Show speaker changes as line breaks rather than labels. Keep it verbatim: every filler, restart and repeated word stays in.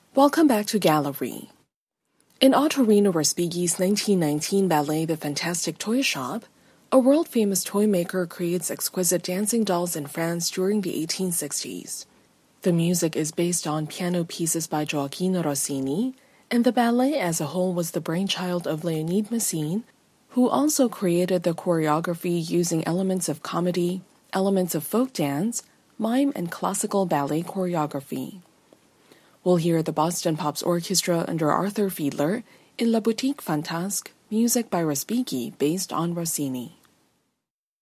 Welcome back to Gallery. In Ottorino Respighi's nineteen nineteen ballet The Fantastic Toy Shop, a world-famous toy maker creates exquisite dancing dolls in France during the eighteen sixties. The music is based on piano pieces by Gioacchino Rossini, and the ballet as a whole was the brainchild of Léonide Messine, who also created the choreography using elements of comedy, elements of folk dance, mime, and classical ballet choreography. We'll hear the Boston Pops Orchestra under Arthur Fiedler in La Boutique Fantasque, music by Respighi based on Rossini.